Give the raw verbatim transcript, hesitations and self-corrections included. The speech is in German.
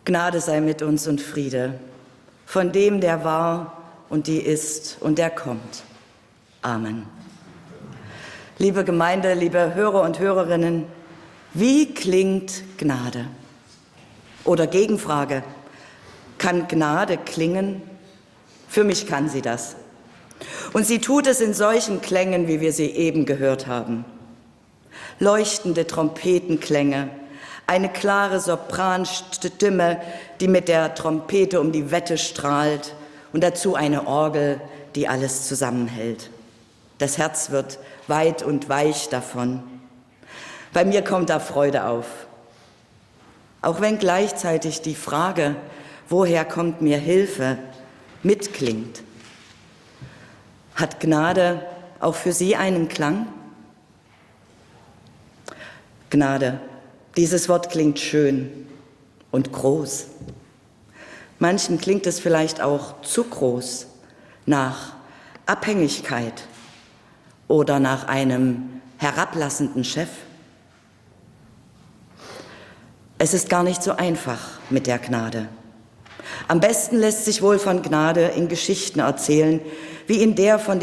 Gnade sei mit uns und Friede, von dem, der war und die ist und der kommt. Amen. Liebe Gemeinde, liebe Hörer und Hörerinnen, wie klingt Gnade? Oder Gegenfrage, kann Gnade klingen? Für mich kann sie das. Und sie tut es in solchen Klängen, wie wir sie eben gehört haben. Leuchtende Trompetenklänge, eine klare Sopranstimme, die mit der Trompete um die Wette strahlt und dazu eine Orgel, die alles zusammenhält. Das Herz wird weit und weich davon. Bei mir kommt da Freude auf. Auch wenn gleichzeitig die Frage, woher kommt mir Hilfe, mitklingt. Hat Gnade auch für Sie einen Klang? Gnade, dieses Wort klingt schön und groß. Manchen klingt es vielleicht auch zu groß, nach Abhängigkeit oder nach einem herablassenden Chef. Es ist gar nicht so einfach mit der Gnade. Am besten lässt sich wohl von Gnade in Geschichten erzählen, wie in der von